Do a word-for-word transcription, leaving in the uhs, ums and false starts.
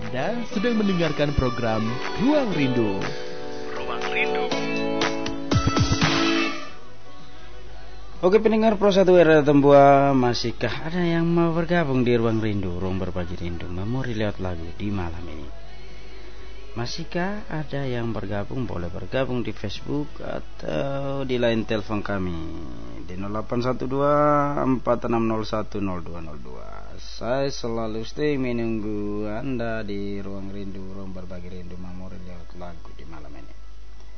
Anda sedang mendengarkan program Ruang Rindu. Ruang Rindu. Oke pendengar Pro satu R Tembua, masihkah ada yang mau bergabung di Ruang Rindu, ruang berbagi rindu, memori lewat lagu di malam ini? Masihkah ada yang bergabung? Boleh bergabung di Facebook atau di line telepon kami di nol delapan satu dua empat enam nol satu nol dua nol dua. Saya selalu stay menunggu Anda di Ruang Rindu, ruang berbagi rindu, memori lewat lagu di malam ini.